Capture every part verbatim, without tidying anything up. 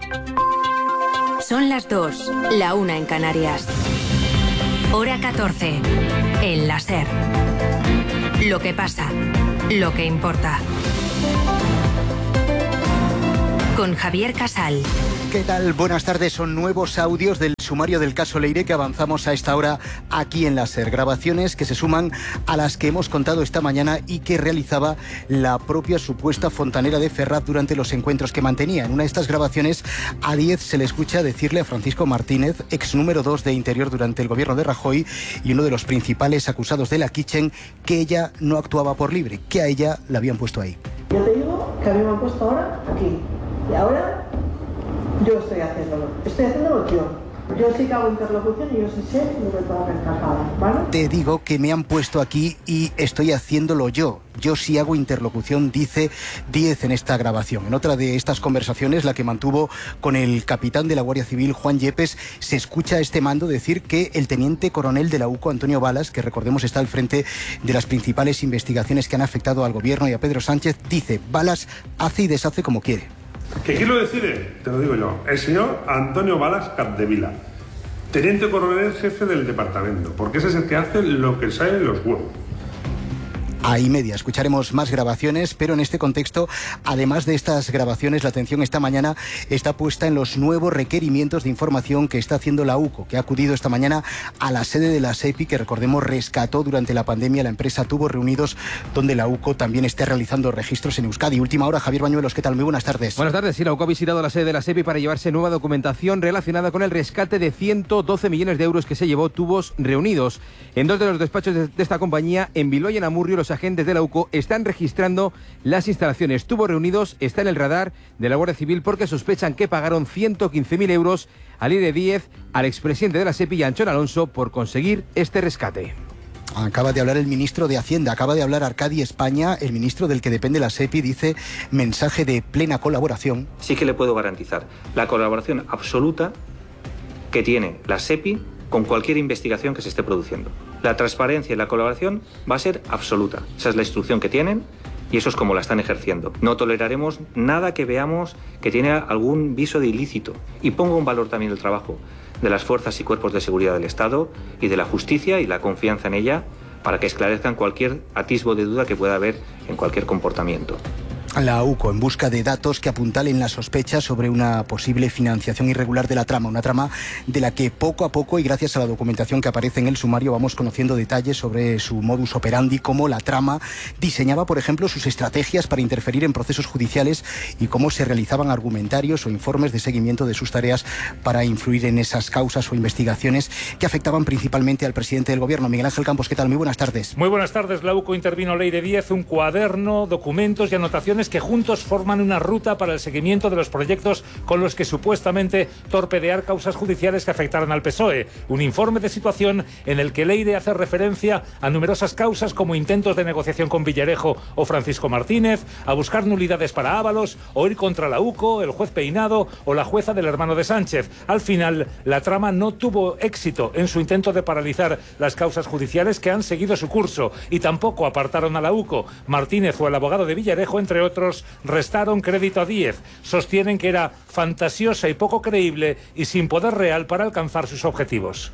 Son las dos, la una en Canarias. Hora catorce, en la SER. Lo que pasa, lo que importa. Con Javier Casal. ¿Qué tal? Buenas tardes. Son nuevos audios del sumario del caso Leire que avanzamos a esta hora aquí en la SER. Grabaciones que se suman a las que hemos contado esta mañana y que realizaba la propia supuesta fontanera de Ferraz durante los encuentros que mantenía. En una de estas grabaciones, a diez se le escucha decirle a Francisco Martínez, ex número dos de Interior durante el gobierno de Rajoy y uno de los principales acusados de la Kitchen, que ella no actuaba por libre, que a ella la habían puesto ahí. Yo te digo que a mí me han puesto ahora aquí. Y ahora yo estoy haciéndolo. Estoy haciéndolo yo. Yo sí que hago interlocución y yo sí sé lo que puedo hacer casada, ¿vale? Te digo que me han puesto aquí y estoy haciéndolo yo. Yo sí hago interlocución, dice diez en esta grabación. En otra de estas conversaciones, la que mantuvo con el capitán de la Guardia Civil, Juan Yepes, se escucha a este mando decir que el teniente coronel de la U C O, Antonio Balas, que recordemos está al frente de las principales investigaciones que han afectado al gobierno y a Pedro Sánchez, dice: Balas hace y deshace como quiere. ¿Que quién lo decide? Te lo digo yo. El señor Antonio Balas Capdevila, teniente coronel jefe del departamento, porque ese es el que hace lo que sale en los huevos. Ahí media, escucharemos más grabaciones, pero en este contexto, además de estas grabaciones, la atención esta mañana está puesta en los nuevos requerimientos de información que está haciendo la U C O, que ha acudido esta mañana a la sede de la SEPI, que recordemos rescató durante la pandemia la empresa Tubos Reunidos, donde la U C O también está realizando registros en Euskadi. Última hora, Javier Bañuelos, ¿qué tal? Muy buenas tardes. Buenas tardes, sí, la U C O ha visitado la sede de la SEPI para llevarse nueva documentación relacionada con el rescate de ciento doce millones de euros que se llevó Tubos Reunidos. En dos de los despachos de, de esta compañía, en Bilbao y en Amurrio, los agentes de la U C O están registrando las instalaciones. Tubos Reunidos está en el radar de la Guardia Civil porque sospechan que pagaron ciento quince mil euros al Leire Díez, al expresidente de la SEPI y a Anchón Alonso por conseguir este rescate. Acaba de hablar el ministro de Hacienda, acaba de hablar Arcadi España, el ministro del que depende la SEPI, dice mensaje de plena colaboración. Sí que le puedo garantizar la colaboración absoluta que tiene la SEPI con cualquier investigación que se esté produciendo. La transparencia y la colaboración va a ser absoluta. Esa es la instrucción que tienen y eso es como la están ejerciendo. No toleraremos nada que veamos que tiene algún viso de ilícito. Y pongo en valor también el trabajo de las fuerzas y cuerpos de seguridad del Estado y de la justicia y la confianza en ella para que esclarezcan cualquier atisbo de duda que pueda haber en cualquier comportamiento. La U C O en busca de datos que apuntalen las sospechas sobre una posible financiación irregular de la trama, una trama de la que poco a poco y gracias a la documentación que aparece en el sumario vamos conociendo detalles sobre su modus operandi, cómo la trama diseñaba, por ejemplo, sus estrategias para interferir en procesos judiciales y cómo se realizaban argumentarios o informes de seguimiento de sus tareas para influir en esas causas o investigaciones que afectaban principalmente al presidente del gobierno. Miguel Ángel Campos, ¿qué tal? Muy buenas tardes. Muy buenas tardes. La U C O intervino Leire Díez, un cuaderno, documentos y anotaciones que juntos forman una ruta para el seguimiento de los proyectos con los que supuestamente torpedear causas judiciales que afectaron al P S O E. Un informe de situación en el que Leire hace referencia a numerosas causas como intentos de negociación con Villarejo o Francisco Martínez, a buscar nulidades para Ábalos, o ir contra la U C O, el juez Peinado o la jueza del hermano de Sánchez. Al final, la trama no tuvo éxito en su intento de paralizar las causas judiciales que han seguido su curso y tampoco apartaron a la U C O. Martínez o el abogado de Villarejo, entre otros, restaron crédito a Díez. Sostienen que era fantasiosa y poco creíble y sin poder real para alcanzar sus objetivos.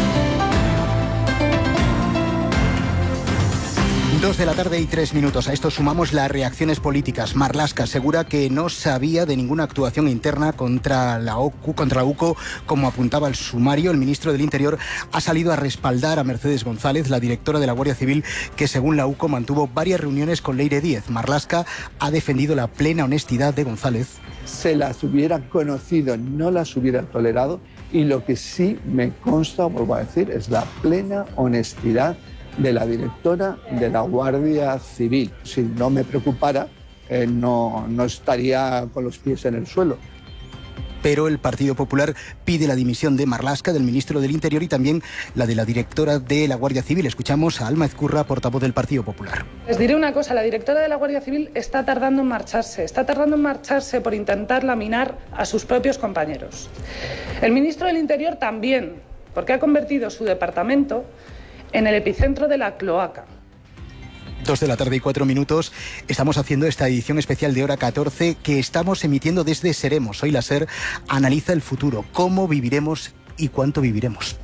Dos de la tarde y tres minutos. A esto sumamos las reacciones políticas. Marlaska asegura que no sabía de ninguna actuación interna contra la U C O, contra la U C O, como apuntaba el sumario. El ministro del Interior ha salido a respaldar a Mercedes González, la directora de la Guardia Civil, que según la U C O mantuvo varias reuniones con Leire Díez. Marlaska ha defendido la plena honestidad de González. Se las hubieran conocido, no las hubiera tolerado, y lo que sí me consta, vuelvo a decir, es la plena honestidad de la directora de la Guardia Civil. Si no me preocupara, eh, no, no estaría con los pies en el suelo. Pero el Partido Popular pide la dimisión de Marlaska, del ministro del Interior, y también la de la directora de la Guardia Civil. Escuchamos a Alma Ezcurra, portavoz del Partido Popular. Les diré una cosa, la directora de la Guardia Civil está tardando en marcharse, está tardando en marcharse por intentar laminar a sus propios compañeros. El ministro del Interior también, porque ha convertido su departamento en el epicentro de la cloaca. Dos de la tarde y cuatro minutos. Estamos haciendo esta edición especial de Hora catorce que estamos emitiendo desde Seremos. Hoy la SER analiza el futuro, cómo viviremos y cuánto viviremos.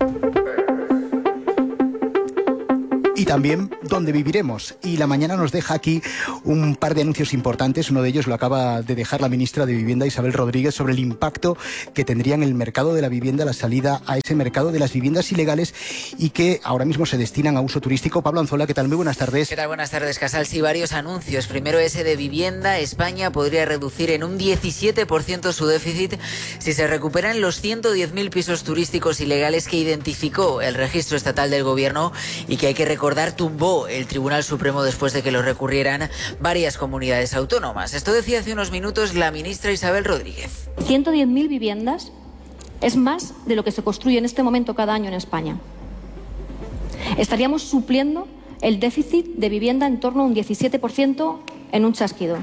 Y también dónde viviremos. Y la mañana nos deja aquí un par de anuncios importantes. Uno de ellos lo acaba de dejar la ministra de Vivienda, Isabel Rodríguez, sobre el impacto que tendría en el mercado de la vivienda la salida a ese mercado de las viviendas ilegales y que ahora mismo se destinan a uso turístico. Pablo Anzola, ¿qué tal? Muy buenas tardes. ¿Qué tal? Buenas tardes, Casal. Sí, varios anuncios. Primero ese de vivienda. España podría reducir en un diecisiete por ciento su déficit si se recuperan los ciento diez mil pisos turísticos ilegales que identificó el registro estatal del gobierno y que hay que recordar tumbó el Tribunal Supremo después de que lo recurrieran varias comunidades autónomas. Esto decía hace unos minutos la ministra Isabel Rodríguez. ciento diez mil viviendas es más de lo que se construye en este momento cada año en España. Estaríamos supliendo el déficit de vivienda en torno a un diecisiete por ciento en un chasquido.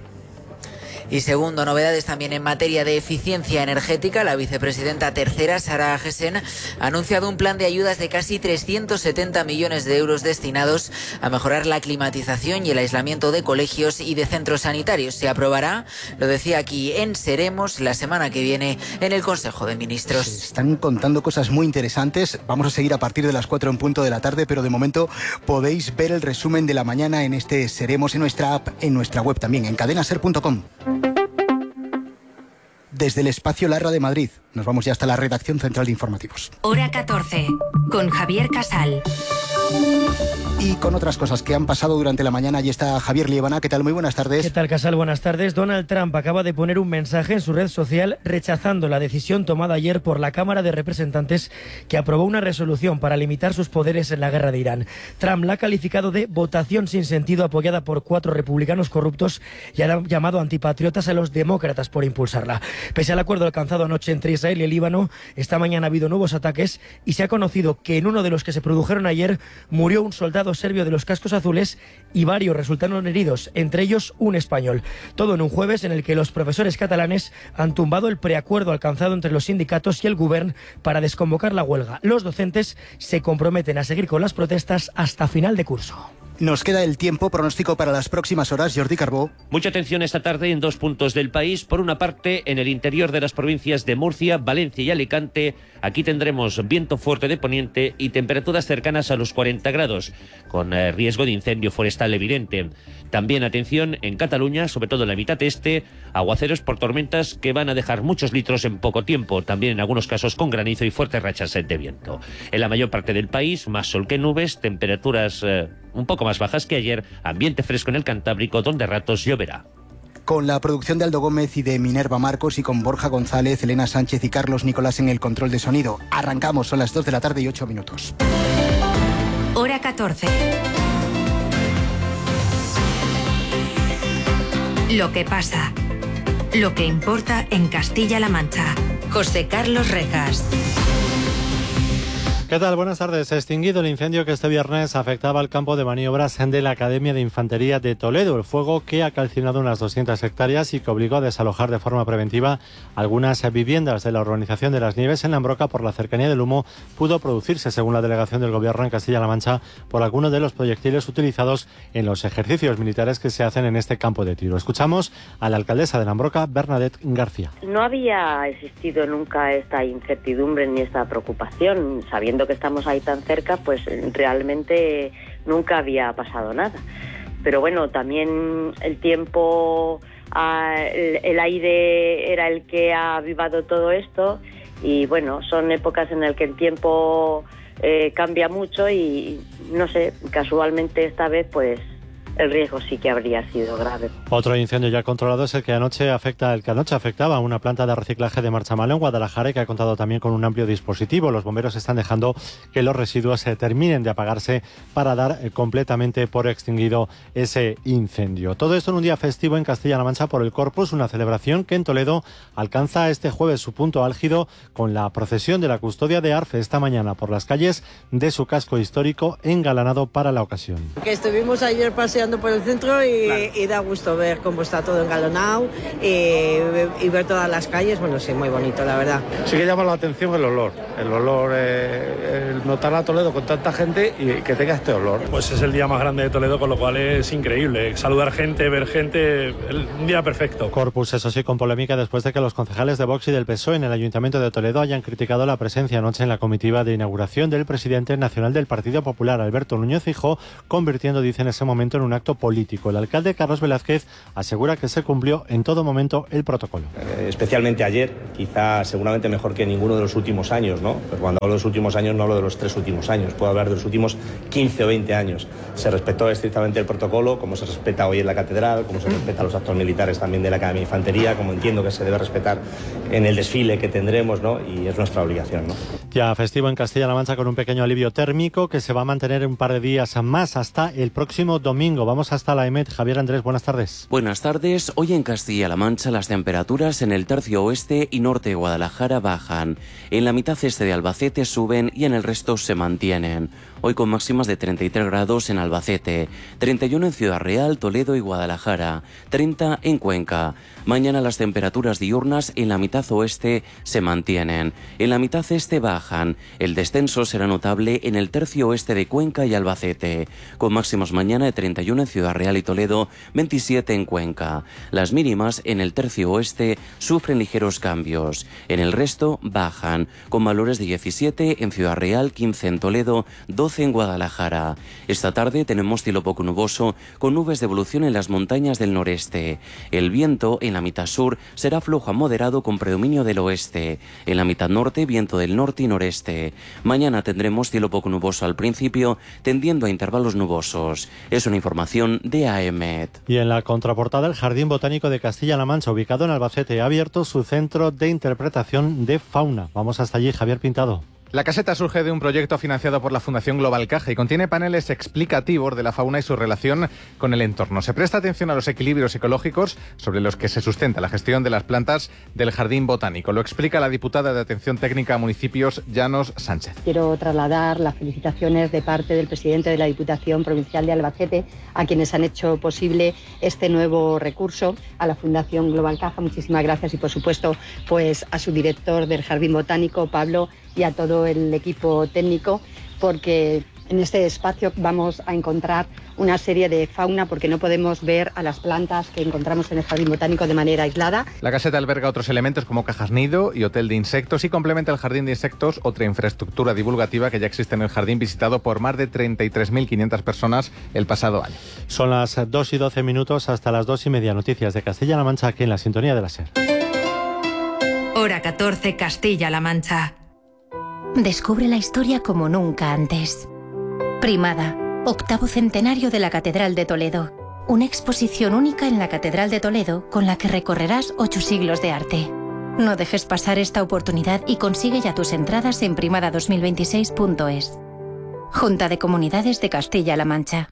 Y segundo, novedades también en materia de eficiencia energética. La vicepresidenta tercera, Sara Agesen, ha anunciado un plan de ayudas de casi trescientos setenta millones de euros destinados a mejorar la climatización y el aislamiento de colegios y de centros sanitarios. Se aprobará, lo decía aquí en Seremos, la semana que viene en el Consejo de Ministros. Se están contando cosas muy interesantes. Vamos a seguir a partir de las cuatro en punto de la tarde, pero de momento podéis ver el resumen de la mañana en este Seremos, en nuestra app, en nuestra web también, en cadena ser punto com. Desde el espacio Larra de Madrid, nos vamos ya hasta la redacción central de informativos. Hora catorce, con Javier Casal. Y con otras cosas que han pasado durante la mañana, allí está Javier Liebana. ¿Qué tal? Muy buenas tardes. ¿Qué tal, Casal? Buenas tardes. Donald Trump acaba de poner un mensaje en su red social rechazando la decisión tomada ayer por la Cámara de Representantes que aprobó una resolución para limitar sus poderes en la guerra de Irán. Trump la ha calificado de votación sin sentido apoyada por cuatro republicanos corruptos y ha llamado antipatriotas a los demócratas por impulsarla. Pese al acuerdo alcanzado anoche entre Israel y el Líbano, esta mañana ha habido nuevos ataques y se ha conocido que en uno de los que se produjeron ayer murió un soldado serbio de los cascos azules y varios resultaron heridos, entre ellos un español. Todo en un jueves en el que los profesores catalanes han tumbado el preacuerdo alcanzado entre los sindicatos y el Govern para desconvocar la huelga. Los docentes se comprometen a seguir con las protestas hasta final de curso. Nos queda el tiempo, pronóstico para las próximas horas, Jordi Carbó. Mucha atención esta tarde en dos puntos del país. Por una parte, en el interior de las provincias de Murcia, Valencia y Alicante. Aquí tendremos viento fuerte de poniente y temperaturas cercanas a los cuarenta grados, con eh, riesgo de incendio forestal evidente. También atención en Cataluña, sobre todo en la mitad este, aguaceros por tormentas que van a dejar muchos litros en poco tiempo, también en algunos casos con granizo y fuertes rachas de viento. En la mayor parte del país, más sol que nubes, temperaturas eh, un poco más bajas que ayer, ambiente fresco en el Cantábrico, donde ratos lloverá. Con la producción de Aldo Gómez y de Minerva Marcos y con Borja González, Elena Sánchez y Carlos Nicolás en el control de sonido. Arrancamos, son las dos de la tarde y ocho minutos. Hora catorce. Lo que pasa, lo que importa en Castilla-La Mancha. José Carlos Rejas. ¿Qué tal? Buenas tardes. Se ha extinguido el incendio que este viernes afectaba al campo de maniobras de la Academia de Infantería de Toledo. El fuego que ha calcinado unas doscientas hectáreas y que obligó a desalojar de forma preventiva algunas viviendas de la urbanización de Las Nieves en La Embroca por la cercanía del humo pudo producirse, según la delegación del Gobierno en Castilla-La Mancha, por algunos de los proyectiles utilizados en los ejercicios militares que se hacen en este campo de tiro. Escuchamos a la alcaldesa de La Embroca, Bernadette García. No había existido nunca esta incertidumbre ni esta preocupación, sabiendo que estamos ahí tan cerca, pues realmente nunca había pasado nada. Pero bueno, también el tiempo, el, el aire era el que ha avivado todo esto y bueno, son épocas en las que el tiempo eh, cambia mucho y no sé, casualmente esta vez pues el riesgo sí que habría sido grave. Otro incendio ya controlado es el que anoche afecta, el que anoche afectaba a una planta de reciclaje de Marchamalo en Guadalajara y que ha contado también con un amplio dispositivo. Los bomberos están dejando que los residuos se terminen de apagarse para dar eh, completamente por extinguido ese incendio. Todo esto en un día festivo en Castilla-La Mancha por el Corpus, una celebración que en Toledo alcanza este jueves su punto álgido con la procesión de la custodia de Arfe esta mañana por las calles de su casco histórico engalanado para la ocasión. Que estuvimos ayer paseando paseando por el centro y, claro. y da gusto ver cómo está todo engalonado y, y ver todas las calles. Bueno, sí, muy bonito, la verdad. Sí que llama la atención el olor, el olor, eh, el notar a Toledo con tanta gente y que tenga este olor. Pues es el día más grande de Toledo, con lo cual es increíble. Saludar gente, ver gente, un día perfecto. Corpus, eso sí, con polémica después de que los concejales de Vox y del P S O E en el Ayuntamiento de Toledo hayan criticado la presencia anoche en la comitiva de inauguración del presidente nacional del Partido Popular, Alberto Núñez Feijóo, convirtiendo, dice, en ese momento en un acto político. El alcalde Carlos Velázquez asegura que se cumplió en todo momento el protocolo. Eh, especialmente ayer, quizá seguramente mejor que ninguno de los últimos años, ¿no? Pero cuando hablo de los últimos años no hablo de los tres últimos años, puedo hablar de los últimos quince o veinte años. Se respetó estrictamente el protocolo, como se respeta hoy en la catedral, como se respeta los actos militares también de la Academia de Infantería, como entiendo que se debe respetar en el desfile que tendremos, ¿no? Y es nuestra obligación, ¿no? Ya festivo en Castilla-La Mancha con un pequeño alivio térmico que se va a mantener un par de días más hasta el próximo domingo. Vamos hasta la E M E T. Javier Andrés, buenas tardes. Buenas tardes. Hoy en Castilla-La Mancha las temperaturas en el tercio oeste y norte de Guadalajara bajan. En la mitad este de Albacete suben y en el resto se mantienen. Hoy con máximas de treinta y tres grados en Albacete, treinta y uno en Ciudad Real, Toledo y Guadalajara, treinta en Cuenca. Mañana las temperaturas diurnas en la mitad oeste se mantienen, en la mitad este bajan. El descenso será notable en el tercio oeste de Cuenca y Albacete, con máximas mañana de treinta y uno en Ciudad Real y Toledo, veintisiete en Cuenca. Las mínimas en el tercio oeste sufren ligeros cambios, en el resto bajan, con valores de diecisiete en Ciudad Real, quince en Toledo, doce en Guadalajara. Esta tarde tenemos cielo poco nuboso con nubes de evolución en las montañas del noreste. El viento en la mitad sur será flojo a moderado con predominio del oeste. En la mitad norte, viento del norte y noreste. Mañana tendremos cielo poco nuboso al principio, tendiendo a intervalos nubosos. Es una información de A E M E T. Y en la contraportada, el Jardín Botánico de Castilla-La Mancha, ubicado en Albacete, ha abierto su centro de interpretación de fauna. Vamos hasta allí, Javier Pintado. La caseta surge de un proyecto financiado por la Fundación Global Caja y contiene paneles explicativos de la fauna y su relación con el entorno. Se presta atención a los equilibrios ecológicos sobre los que se sustenta la gestión de las plantas del Jardín Botánico. Lo explica la diputada de Atención Técnica a Municipios, Llanos Sánchez. Quiero trasladar las felicitaciones de parte del presidente de la Diputación Provincial de Albacete a quienes han hecho posible este nuevo recurso, a la Fundación Global Caja. Muchísimas gracias y, por supuesto, pues a su director del Jardín Botánico, Pablo, y a todo el equipo técnico, porque en este espacio vamos a encontrar una serie de fauna, porque no podemos ver a las plantas que encontramos en el Jardín Botánico de manera aislada. La caseta alberga otros elementos como cajas nido y hotel de insectos y complementa el Jardín de Insectos, otra infraestructura divulgativa que ya existe en el jardín, visitado por más de treinta y tres mil quinientas personas el pasado año. Son las dos y doce minutos, hasta las dos y media. Noticias de Castilla-La Mancha aquí en la sintonía de la SER. Hora catorce, Castilla-La Mancha. Descubre la historia como nunca antes. Primada, octavo centenario de la Catedral de Toledo. Una exposición única en la Catedral de Toledo con la que recorrerás ocho siglos de arte. No dejes pasar esta oportunidad y consigue ya tus entradas en primada dos mil veintiséis punto es. Junta de Comunidades de Castilla-La Mancha.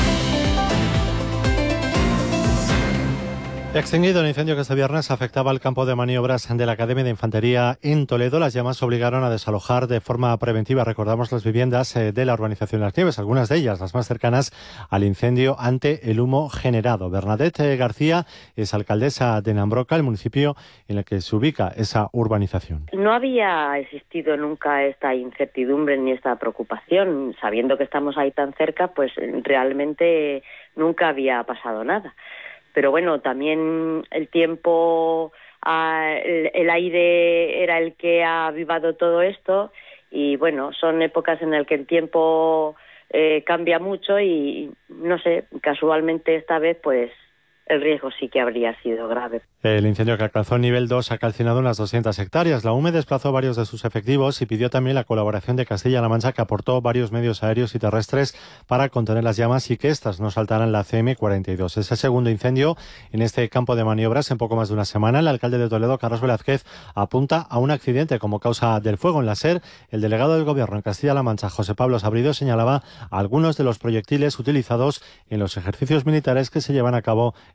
Extinguido el incendio que este viernes afectaba al campo de maniobras de la Academia de Infantería en Toledo, las llamas obligaron a desalojar de forma preventiva, recordamos, las viviendas de la urbanización Las Nieves, algunas de ellas las más cercanas al incendio, ante el humo generado. Bernadette García es alcaldesa de Nambroca, el municipio en el que se ubica esa urbanización. No había existido nunca esta incertidumbre ni esta preocupación. Sabiendo que estamos ahí tan cerca, pues realmente nunca había pasado nada. Pero bueno, también el tiempo, el, el aire era el que ha avivado todo esto, y bueno, son épocas en las que el tiempo eh, cambia mucho y no sé, casualmente esta vez pues el riesgo sí que habría sido grave. El incendio, que alcanzó el nivel dos, ha calcinado unas doscientas hectáreas. La U M E desplazó varios de sus efectivos y pidió también la colaboración de Castilla-La Mancha, que aportó varios medios aéreos y terrestres para contener las llamas y que éstas no saltaran la C M cuarenta y dos. Es el segundo incendio en este campo de maniobras en poco más de una semana. El alcalde de Toledo, Carlos Velázquez, apunta a un accidente como causa del fuego en la SER. El delegado del Gobierno en Castilla-La Mancha, José Pablo Sabrido, señalaba algunos de los proyectiles utilizados en los ejercicios militares que se llevan a cabo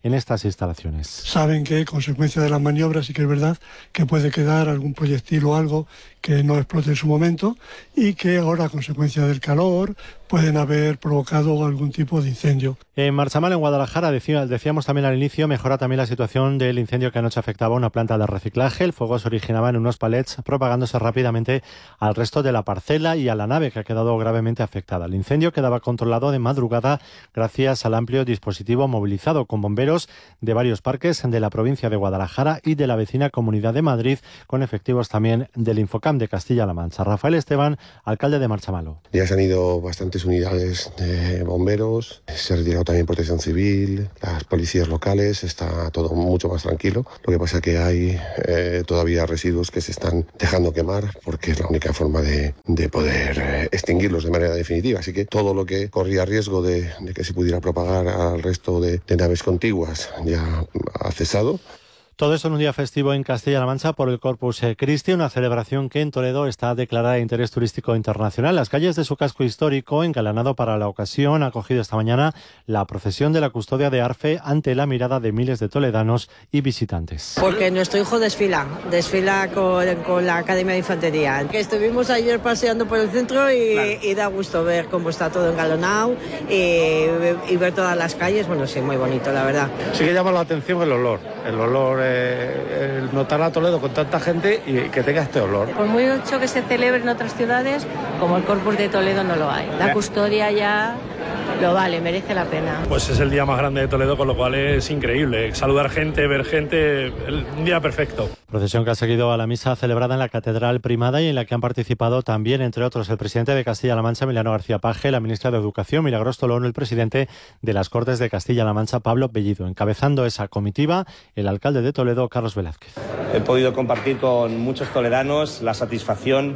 en estas instalaciones. Saben que, consecuencia de las maniobras, sí que es verdad que puede quedar algún proyectil o algo que no explote en su momento y que ahora, a consecuencia del calor, pueden haber provocado algún tipo de incendio. En Marchamal, en Guadalajara, decía, decíamos también al inicio, mejora también la situación del incendio que anoche afectaba a una planta de reciclaje. El fuego se originaba en unos palets, propagándose rápidamente al resto de la parcela y a la nave, que ha quedado gravemente afectada. El incendio quedaba controlado de madrugada gracias al amplio dispositivo movilizado con bomberos de varios parques de la provincia de Guadalajara y de la vecina Comunidad de Madrid, con efectivos también del Infocam de Castilla-La Mancha. Rafael Esteban, alcalde de Marchamalo. Ya se han ido bastantes unidades de bomberos, se ha retirado también Protección Civil, las policías locales, está todo mucho más tranquilo. Lo que pasa es que hay eh, todavía residuos que se están dejando quemar porque es la única forma de, de poder eh, extinguirlos de manera definitiva. Así que todo lo que corría riesgo de, de que se pudiera propagar al resto de, de naves contiguas ya ha cesado. Todo esto en un día festivo en Castilla-La Mancha por el Corpus Christi, una celebración que en Toledo está declarada de interés turístico internacional. Las calles de su casco histórico, engalanado para la ocasión, ha acogido esta mañana la procesión de la custodia de Arfe ante la mirada de miles de toledanos y visitantes. Porque nuestro hijo desfila, desfila con, con la Academia de Infantería. Que estuvimos ayer paseando por el centro y, claro. y da gusto ver cómo está todo engalonado y, y ver todas las calles. Bueno, sí, muy bonito, la verdad. Sí que llama la atención el olor, el olor... Eh, el notar a Toledo con tanta gente y que tenga este olor. Por mucho que se celebre en otras ciudades, como el Corpus de Toledo no lo hay. La custodia ya lo vale, merece la pena. Pues es el día más grande de Toledo, con lo cual es increíble. Saludar gente, ver gente, el, un día perfecto. Procesión que ha seguido a la misa celebrada en la Catedral Primada y en la que han participado también, entre otros, el presidente de Castilla-La Mancha, Emiliano García Paje, la ministra de Educación, Milagros Tolón, el presidente de las Cortes de Castilla-La Mancha, Pablo Bellido. Encabezando esa comitiva, el alcalde de Toledo, Carlos Velázquez. He podido compartir con muchos toledanos la satisfacción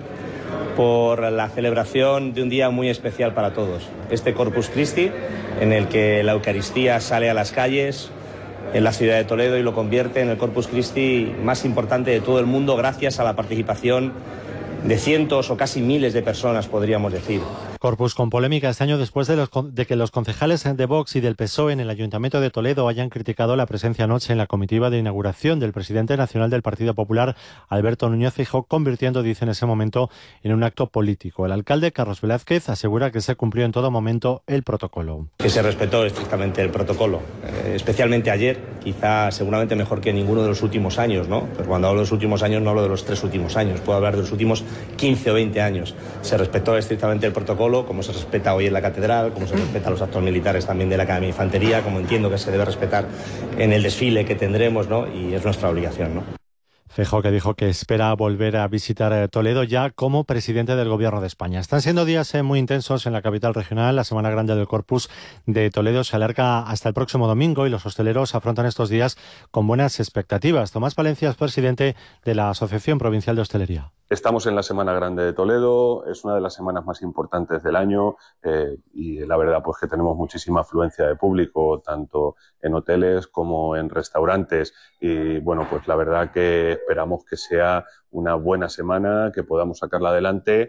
por la celebración de un día muy especial para todos. Este Corpus Christi, en el que la Eucaristía sale a las calles en la ciudad de Toledo y lo convierte en el Corpus Christi más importante de todo el mundo, gracias a la participación de cientos o casi miles de personas, podríamos decir. Corpus con polémica este año después de, los, de que los concejales de Vox y del P S O E en el Ayuntamiento de Toledo hayan criticado la presencia anoche en la comitiva de inauguración del presidente nacional del Partido Popular, Alberto Núñez Feijóo, convirtiendo, dice en ese momento, en un acto político. El alcalde, Carlos Velázquez, asegura que se cumplió en todo momento el protocolo. Que se respetó estrictamente el protocolo, eh, especialmente ayer, quizá seguramente mejor que ninguno de los últimos años, ¿no? Pero cuando hablo de los últimos años no hablo de los tres últimos años, puedo hablar de los últimos quince o veinte años. Se respetó estrictamente el protocolo, como se respeta hoy en la catedral, como se respeta a los actos militares también de la Academia de Infantería, como entiendo que se debe respetar en el desfile que tendremos, ¿no? Y es nuestra obligación, ¿no? Feijóo, que dijo que espera volver a visitar Toledo ya como presidente del Gobierno de España. Están siendo días eh, muy intensos en la capital regional. La Semana Grande del Corpus de Toledo se alarga hasta el próximo domingo y los hosteleros afrontan estos días con buenas expectativas. Tomás Palencia es presidente de la Asociación Provincial de Hostelería. Estamos en la Semana Grande de Toledo, es una de las semanas más importantes del año eh, y la verdad pues que tenemos muchísima afluencia de público, tanto en hoteles como en restaurantes y bueno, pues la verdad que esperamos que sea una buena semana, que podamos sacarla adelante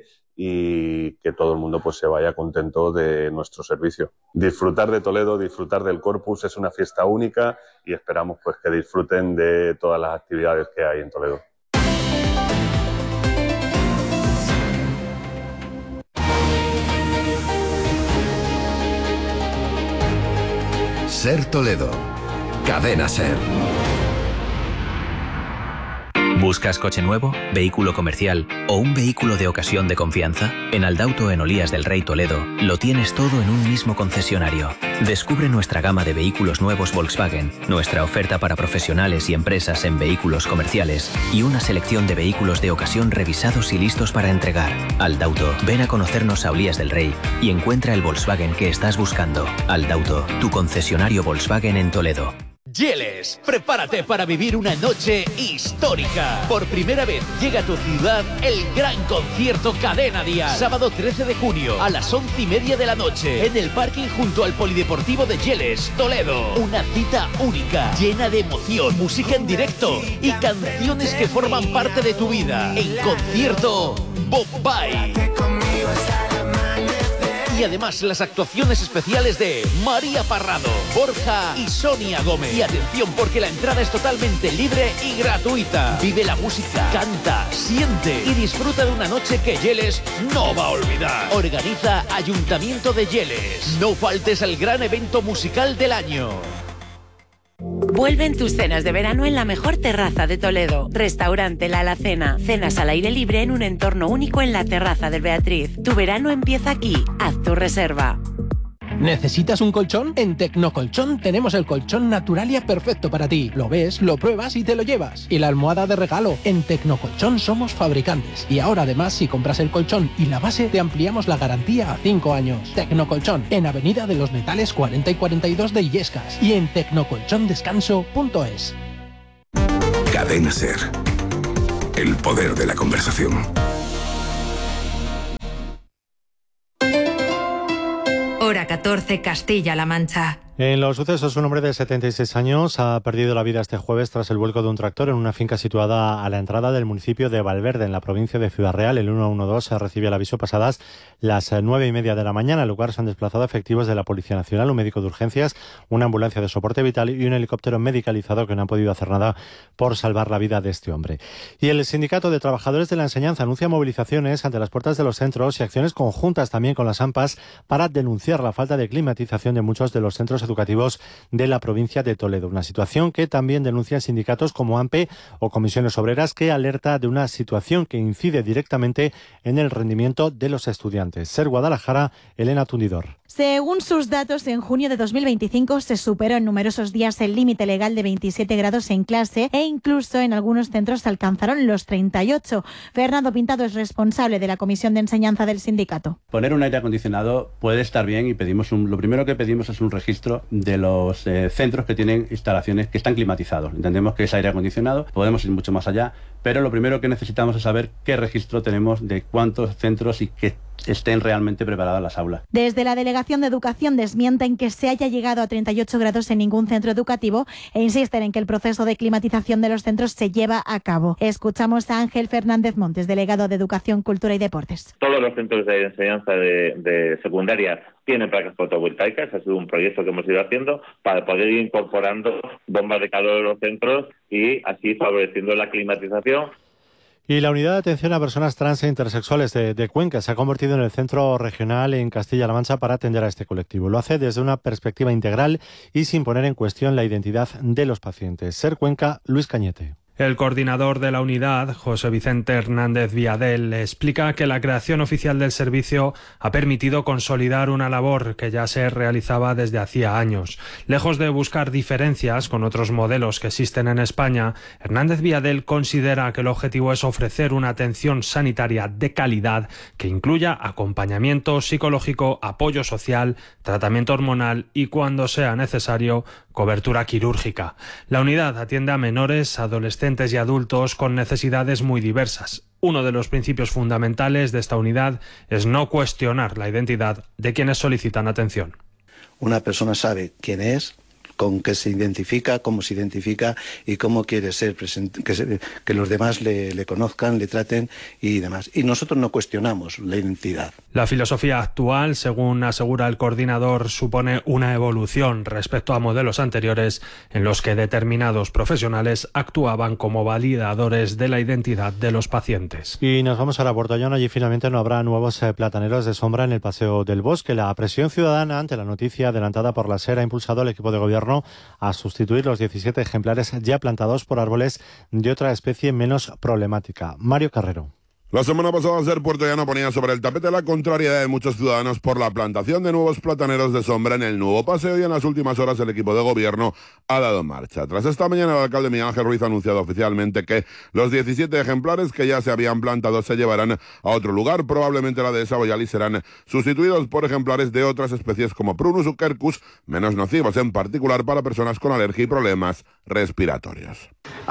y que todo el mundo pues se vaya contento de nuestro servicio. Disfrutar de Toledo, disfrutar del Corpus, es una fiesta única y esperamos pues que disfruten de todas las actividades que hay en Toledo. Ser Toledo. Cadena Ser. ¿Buscas coche nuevo, vehículo comercial o un vehículo de ocasión de confianza? En Aldauto en Olías del Rey Toledo lo tienes todo en un mismo concesionario. Descubre nuestra gama de vehículos nuevos Volkswagen, nuestra oferta para profesionales y empresas en vehículos comerciales y una selección de vehículos de ocasión revisados y listos para entregar. Aldauto, ven a conocernos a Olías del Rey y encuentra el Volkswagen que estás buscando. Aldauto, tu concesionario Volkswagen en Toledo. Yeles, prepárate para vivir una noche histórica. Por primera vez llega a tu ciudad el gran concierto Cadena Dial. Sábado trece de junio a las once y media de la noche en el parking junto al Polideportivo de Yeles, Toledo. Una cita única, llena de emoción, música en directo y canciones que forman parte de tu vida. En concierto Bombay. Y además las actuaciones especiales de María Parrado, Borja y Sonia Gómez. Y atención, porque la entrada es totalmente libre y gratuita. Vive la música, canta, siente y disfruta de una noche que Yeles no va a olvidar. Organiza Ayuntamiento de Yeles. No faltes al gran evento musical del año. Vuelven tus cenas de verano en la mejor terraza de Toledo. Restaurante La Alacena. Cenas al aire libre en un entorno único en la terraza del Beatriz. Tu verano empieza aquí. Haz tu reserva. ¿Necesitas un colchón? En Tecnocolchón tenemos el colchón Naturalia perfecto para ti. Lo ves, lo pruebas y te lo llevas. Y la almohada de regalo. En Tecnocolchón somos fabricantes. Y ahora además, si compras el colchón y la base, te ampliamos la garantía a cinco años. Tecnocolchón, en Avenida de los Metales cuarenta y cuarenta y dos de Illescas. Y en tecnocolchondescanso punto es. Cadena SER. El poder de la conversación. Hora catorce, Castilla-La Mancha. En los sucesos, un hombre de setenta y seis años ha perdido la vida este jueves tras el vuelco de un tractor en una finca situada a la entrada del municipio de Valverde, en la provincia de Ciudad Real. El ciento doce recibe el aviso pasadas las nueve y media de la mañana. Al lugar se han desplazado efectivos de la Policía Nacional, un médico de urgencias, una ambulancia de soporte vital y un helicóptero medicalizado que no han podido hacer nada por salvar la vida de este hombre. Y el Sindicato de Trabajadores de la Enseñanza anuncia movilizaciones ante las puertas de los centros y acciones conjuntas también con las AMPAs para denunciar la falta de climatización de muchos de los centros educativos de la provincia de Toledo. Una situación que también denuncian sindicatos como AMPE o Comisiones Obreras, que alerta de una situación que incide directamente en el rendimiento de los estudiantes. SER Guadalajara, Elena Tundidor. Según sus datos, en junio de dos mil veinticinco se superó en numerosos días el límite legal de veintisiete grados en clase e incluso en algunos centros se alcanzaron los treinta y ocho. Fernando Pintado es responsable de la Comisión de Enseñanza del sindicato. Poner un aire acondicionado puede estar bien y pedimos un, lo primero que pedimos es un registro de los eh, centros que tienen instalaciones que están climatizados. Entendemos que es aire acondicionado, podemos ir mucho más allá, pero lo primero que necesitamos es saber qué registro tenemos de cuántos centros y que estén realmente preparadas las aulas. Desde la Delegación de Educación desmienten que se haya llegado a treinta y ocho grados en ningún centro educativo e insisten en que el proceso de climatización de los centros se lleva a cabo. Escuchamos a Ángel Fernández Montes, delegado de Educación, Cultura y Deportes. Todos los centros de enseñanza de, de secundaria tienen placas fotovoltaicas. Ha sido un proyecto que hemos ido haciendo para poder ir incorporando bombas de calor en los centros y así favoreciendo la climatización. Y la Unidad de Atención a Personas Trans e Intersexuales de, de Cuenca se ha convertido en el centro regional en Castilla-La Mancha para atender a este colectivo. Lo hace desde una perspectiva integral y sin poner en cuestión la identidad de los pacientes. SER Cuenca, Luis Cañete. El coordinador de la unidad, José Vicente Hernández Viadel, explica que la creación oficial del servicio ha permitido consolidar una labor que ya se realizaba desde hacía años. Lejos de buscar diferencias con otros modelos que existen en España, Hernández Viadel considera que el objetivo es ofrecer una atención sanitaria de calidad que incluya acompañamiento psicológico, apoyo social, tratamiento hormonal y, cuando sea necesario, cobertura quirúrgica. La unidad atiende a menores, adolescentes y adultos con necesidades muy diversas. Uno de los principios fundamentales de esta unidad es no cuestionar la identidad de quienes solicitan atención. Una persona sabe quién es, con qué se identifica, cómo se identifica y cómo quiere ser presente, que, se, que los demás le, le conozcan, le traten y demás. Y nosotros no cuestionamos la identidad. La filosofía actual, según asegura el coordinador, supone una evolución respecto a modelos anteriores en los que determinados profesionales actuaban como validadores de la identidad de los pacientes. Y nos vamos ahora a Bordollón. Allí finalmente no habrá nuevos eh, plataneros de sombra en el Paseo del Bosque. La presión ciudadana ante la noticia adelantada por la SER ha impulsado al equipo de gobierno a sustituir los diecisiete ejemplares ya plantados por árboles de otra especie menos problemática. Mario Carrero. La semana pasada, SER Puerto Llano ponía sobre el tapete la contrariedad de muchos ciudadanos por la plantación de nuevos plataneros de sombra en el nuevo paseo y en las últimas horas el equipo de gobierno ha dado marcha. Tras esta mañana, el alcalde Miguel Ángel Ruiz ha anunciado oficialmente que los diecisiete ejemplares que ya se habían plantado se llevarán a otro lugar, probablemente la dehesa Boyal, y serán sustituidos por ejemplares de otras especies como Prunus uquercus, menos nocivos, en particular para personas con alergia y problemas respiratorios.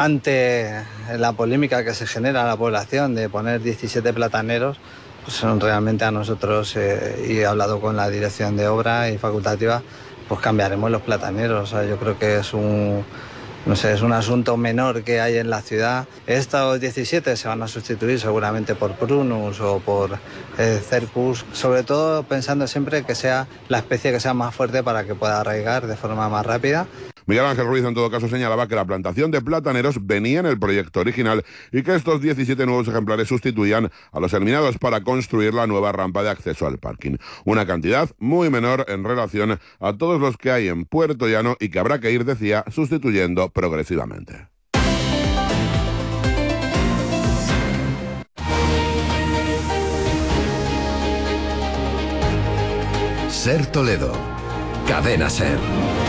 Ante la polémica que se genera en la población de poner diecisiete plataneros, pues son realmente a nosotros, eh, y he hablado con la dirección de obra y facultativa, pues cambiaremos los plataneros. O sea, yo creo que es un, no sé, es un asunto menor que hay en la ciudad. Estos diecisiete se van a sustituir seguramente por Prunus o por eh, Cercus, sobre todo pensando siempre que sea la especie que sea más fuerte para que pueda arraigar de forma más rápida. Miguel Ángel Ruiz, en todo caso, señalaba que la plantación de plataneros venía en el proyecto original y que estos diecisiete nuevos ejemplares sustituían a los eliminados para construir la nueva rampa de acceso al parking. Una cantidad muy menor en relación a todos los que hay en Puerto Llano y que habrá que ir, decía, sustituyendo progresivamente. Ser Toledo. Cadena Ser.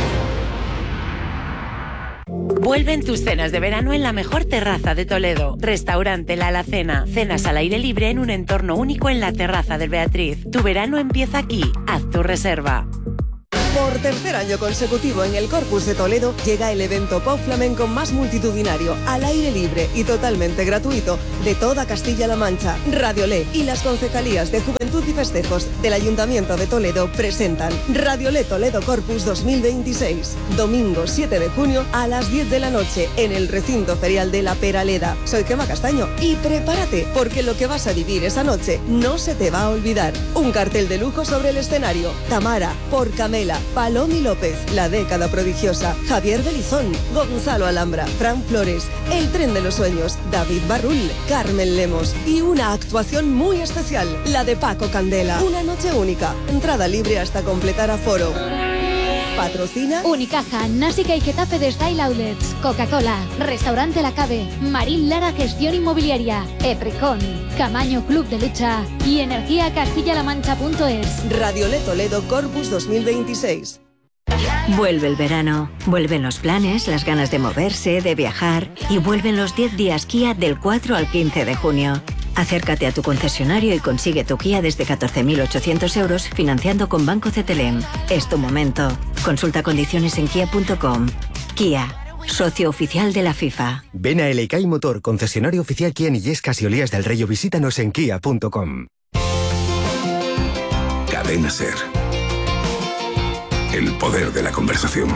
Vuelven tus cenas de verano en la mejor terraza de Toledo. Restaurante La Alacena. Cenas al aire libre en un entorno único en la terraza del Beatriz. Tu verano empieza aquí. Haz tu reserva. Por tercer año consecutivo en el Corpus de Toledo llega el evento pop flamenco más multitudinario, al aire libre y totalmente gratuito de toda Castilla-La Mancha. Radiolé y las concejalías de Juventud y Festejos del Ayuntamiento de Toledo presentan Radiolé Toledo Corpus dos mil veintiséis. Domingo siete de junio a las diez de la noche en el recinto ferial de La Peraleda. Soy Gemma Castaño y prepárate porque lo que vas a vivir esa noche no se te va a olvidar. Un cartel de lujo sobre el escenario. Tamara, por Camela, Palomi López, La Década Prodigiosa, Javier Belizón, Gonzalo Alhambra, Fran Flores, El Tren de los Sueños, David Barrul, Carmen Lemos y una actuación muy especial, la de Paco Candela. Una noche única, entrada libre hasta completar aforo. Patrocina Unicaja, Násica y Getafe de Style Outlets, Coca-Cola, Restaurante La Cabe, Marín Lara Gestión Inmobiliaria, Eprecon, Camaño Club de Lucha y Energía Castilla-La Mancha punto es. Radiolé Toledo Corpus dos mil veintiséis. Vuelve el verano, vuelven los planes, las ganas de moverse, de viajar y vuelven los diez días Kia del cuatro al quince de junio. Acércate a tu concesionario y consigue tu Kia desde catorce mil ochocientos euros financiando con Banco Cetelem. Es tu momento. Consulta condiciones en kia punto com. Kia, socio oficial de la FIFA. Ven a Elecay Motor, concesionario oficial Kia en Illescas y Olías del Rey, o visítanos en kia punto com. Cadena Ser. El poder de la conversación.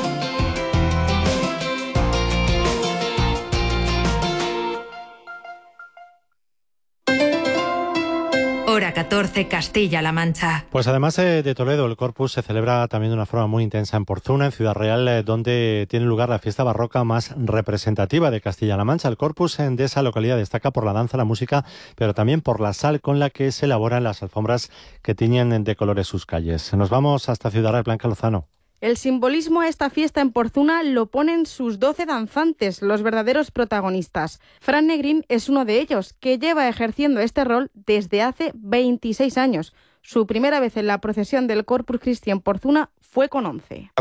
Hora catorce, Castilla-La Mancha. Pues además eh, de Toledo, el Corpus se celebra también de una forma muy intensa en Porzuna, en Ciudad Real, eh, donde tiene lugar la fiesta barroca más representativa de Castilla-La Mancha. El Corpus eh, de esa localidad destaca por la danza, la música, pero también por la sal con la que se elaboran las alfombras que tiñen de colores sus calles. Nos vamos hasta Ciudad Real, Blanca Lozano. El simbolismo a esta fiesta en Porzuna lo ponen sus doce danzantes, los verdaderos protagonistas. Fran Negrín es uno de ellos, que lleva ejerciendo este rol desde hace veintiséis años. Su primera vez en la procesión del Corpus Christi en Porzuna fue con once.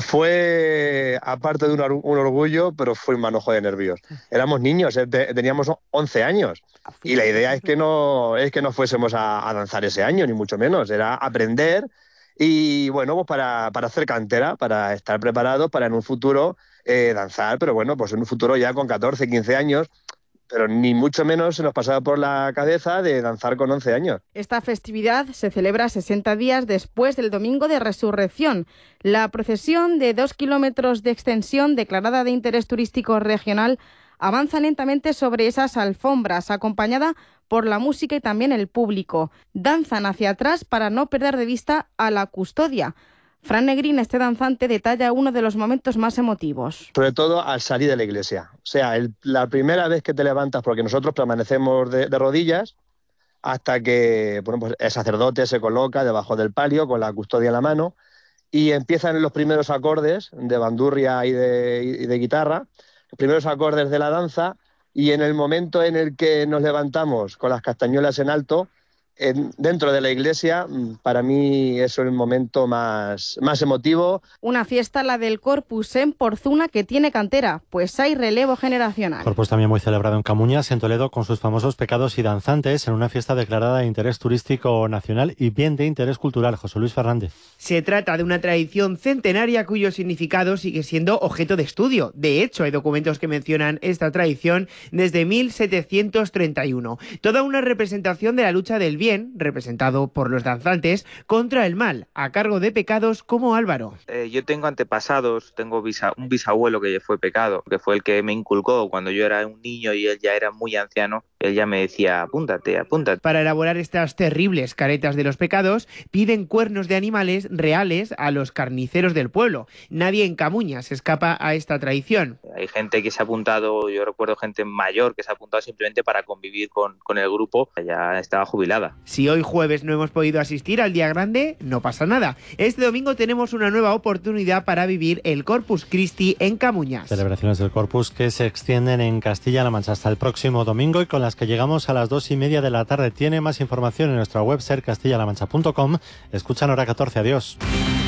Fue, aparte de un, un orgullo, pero fue un manojo de nervios. Éramos niños, teníamos once años. Y la idea es que no, es que no fuésemos a, a danzar ese año, ni mucho menos. Era aprender. Y bueno, pues para, para hacer cantera, para estar preparados para en un futuro eh, danzar, pero bueno, pues en un futuro ya con catorce, quince años, pero ni mucho menos se nos pasaba por la cabeza de danzar con once años. Esta festividad se celebra sesenta días después del Domingo de Resurrección. La procesión de dos kilómetros de extensión declarada de interés turístico regional avanza lentamente sobre esas alfombras, acompañada por la música y también el público. Danzan hacia atrás para no perder de vista a la custodia. Fran Negrín, este danzante, detalla uno de los momentos más emotivos. Sobre todo al salir de la iglesia. O sea, el, la primera vez que te levantas, porque nosotros permanecemos de, de rodillas, hasta que bueno, pues el sacerdote se coloca debajo del palio con la custodia en la mano y empiezan los primeros acordes de bandurria y de, y de guitarra, los primeros acordes de la danza, y en el momento en el que nos levantamos con las castañuelas en alto, en, dentro de la iglesia, para mí eso es el momento más, más emotivo. Una fiesta, la del Corpus en Porzuna, que tiene cantera, pues hay relevo generacional. Corpus también muy celebrado en Camuñas, en Toledo, con sus famosos pecados y danzantes, en una fiesta declarada de interés turístico nacional y bien de interés cultural. José Luis Fernández. Se trata de una tradición centenaria cuyo significado sigue siendo objeto de estudio. De hecho, hay documentos que mencionan esta tradición desde mil setecientos treinta y uno. Toda una representación de la lucha del bien bien, representado por los danzantes, contra el mal, a cargo de pecados como Álvaro. Eh, yo tengo antepasados, tengo bisa, un bisabuelo que fue pecado, que fue el que me inculcó cuando yo era un niño y él ya era muy anciano, él ya me decía, apúntate, apúntate. Para elaborar estas terribles caretas de los pecados, piden cuernos de animales reales a los carniceros del pueblo. Nadie en Camuñas se escapa a esta tradición. Hay gente que se ha apuntado, yo recuerdo gente mayor que se ha apuntado simplemente para convivir con, con el grupo, ya estaba jubilada. Si hoy jueves no hemos podido asistir al Día Grande, no pasa nada. Este domingo tenemos una nueva oportunidad para vivir el Corpus Christi en Camuñas. Celebraciones del Corpus que se extienden en Castilla-La Mancha hasta el próximo domingo y con las que llegamos a las dos y media de la tarde. Tiene más información en nuestra web ser castilla la mancha punto com. Escuchan Hora catorce. Adiós.